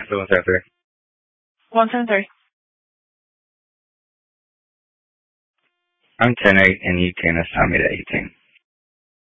So 173. 173. I'm 10-8, and you can assign me to 18.